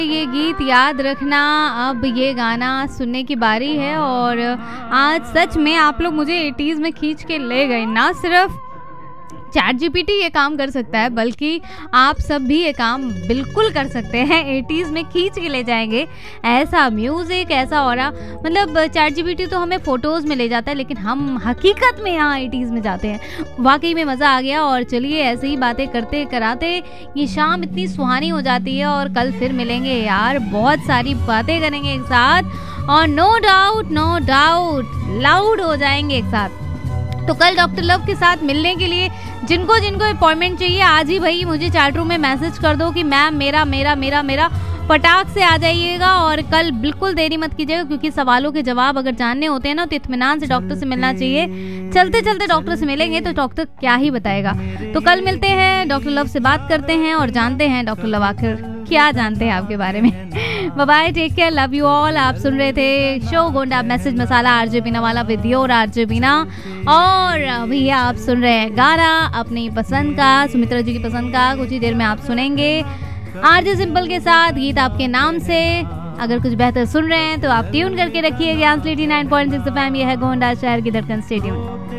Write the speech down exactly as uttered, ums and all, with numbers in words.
ये गीत याद रखना, अब ये गाना सुनने की बारी है। और आज सच में आप लोग मुझे एटीज़ में खींच के ले गए। ना सिर्फ चैट जीपीटी ये काम कर सकता है, बल्कि आप सब भी ये काम बिल्कुल कर सकते हैं। एटीज़ में खींच के ले जाएंगे। ऐसा म्यूज़िक, ऐसा ऑरा, मतलब चैट जीपीटी तो हमें फ़ोटोज़ में ले जाता है, लेकिन हम हकीकत में यहाँ एटीज़ में जाते हैं। वाकई में मज़ा आ गया। और चलिए ऐसे ही बातें करते कराते ये शाम इतनी सुहानी हो जाती है। और कल फिर मिलेंगे यार, बहुत सारी बातें करेंगे एक साथ, और no doubt no doubt loud हो जाएंगे एक साथ। तो कल डॉक्टर लव के साथ मिलने के लिए जिनको जिनको अपॉइंटमेंट चाहिए, आज ही भाई मुझे चैट रूम में मैसेज कर दो कि मैम मेरा मेरा मेरा मेरा फटाक से आ जाइएगा। और कल बिल्कुल देरी मत कीजिएगा, क्योंकि सवालों के जवाब अगर जानने होते हैं ना, तो इत्मीनान से डॉक्टर से मिलना चाहिए। चलते चलते डॉक्टर से मिलेंगे तो डॉक्टर क्या ही बताएगा। तो कल मिलते हैं, डॉक्टर लव से बात करते हैं और जानते हैं डॉक्टर लव आखिर क्या जानते हैं आपके बारे में। Bye bye, take care, love you all. आप सुन रहे थे शो गोंडा मैसेज मसाला आरजे बीना वाला विद योर आरजे बीना। और अभी आप सुन रहे हैं गाना अपनी पसंद का, सुमित्रा जी की पसंद का। कुछ ही देर में आप सुनेंगे आरजे सिंपल के साथ गीत आपके नाम से। अगर कुछ बेहतर सुन रहे हैं तो आप ट्यून करके रखिए ज्ञान eighty nine point six F M. ये है गोंडा शहर की धड़कन। Stay tuned.